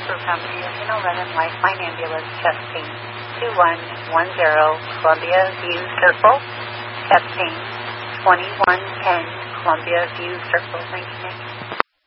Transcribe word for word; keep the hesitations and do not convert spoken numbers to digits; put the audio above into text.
Crew Company of eleven Lifeline Ambulance, testing two one one zero, Columbia View Circle, testing twenty-one ten, Columbia View Circle. Thank you, Nick.